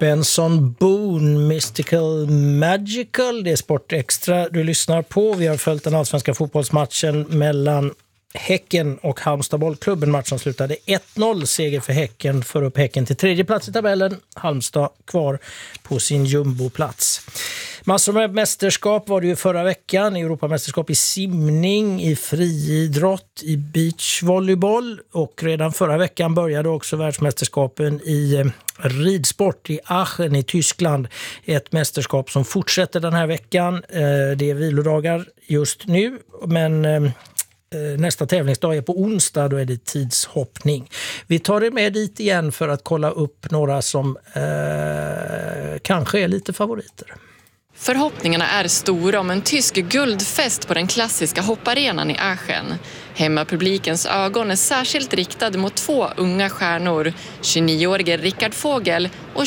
Benson Boone, Mystical Magical. Det är Sport Extra du lyssnar på. Vi har följt den allsvenska fotbollsmatchen mellan Häcken och Halmstad bollklubb. En match som slutade 1-0, seger för Häcken, för upp Häcken till tredje plats i tabellen. Halmstad kvar på sin jumboplats. Massor med mästerskap var det ju förra veckan. Europamästerskap i simning, i friidrott, i beachvolleyboll. Och redan förra veckan började också världsmästerskapen i ridsport i Aachen i Tyskland. Ett mästerskap som fortsätter den här veckan. Det är vilodagar just nu, men nästa tävlingsdag är på onsdag, då är det tidshoppning. Vi tar det med dit igen för att kolla upp några som kanske är lite favoriter. Förhoppningarna är stora om en tysk guldfest på den klassiska hopparenan i Aachen. Hemmapublikens ögon är särskilt riktade mot två unga stjärnor, 29-årige Rickard Vogel och